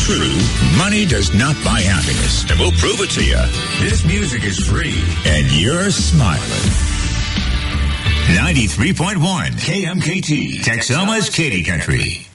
true. Money does not buy happiness, and we'll prove it to you. This music is free, and you're smiling. 93.1 KMKT, Texoma's Katy Country.